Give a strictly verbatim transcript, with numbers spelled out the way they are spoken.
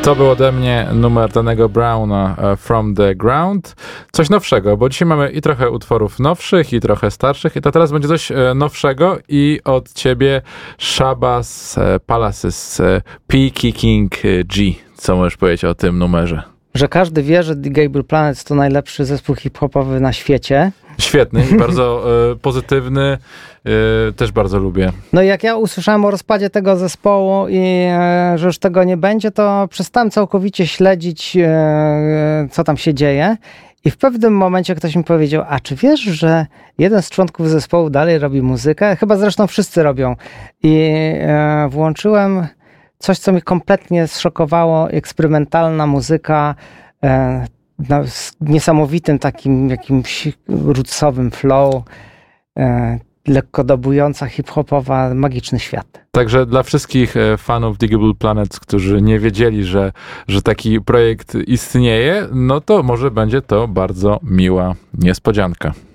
To był ode mnie numer Danego Browna, uh, From the Ground. Coś nowszego, bo dzisiaj mamy i trochę utworów nowszych, i trochę starszych. I to teraz będzie coś uh, nowszego i od ciebie Shabazz uh, Palaces, uh, Peaky King G. Co możesz powiedzieć o tym numerze? Że każdy wie, że Digable Planets to najlepszy zespół hip-hopowy na świecie. Świetny i bardzo y, pozytywny. Y, też bardzo lubię. No i jak ja usłyszałem o rozpadzie tego zespołu i y, że już tego nie będzie, to przestałem całkowicie śledzić, y, co tam się dzieje. I w pewnym momencie ktoś mi powiedział, a czy wiesz, że jeden z członków zespołu dalej robi muzykę? Chyba zresztą wszyscy robią. I y, włączyłem coś, co mnie kompletnie zszokowało. Eksperymentalna muzyka, y, No, z niesamowitym takim jakimś rootsowym flow, e, lekko dobująca hip-hopowa, magiczny świat. Także dla wszystkich fanów Digable Planets, którzy nie wiedzieli, że, że taki projekt istnieje, no to może będzie to bardzo miła niespodzianka.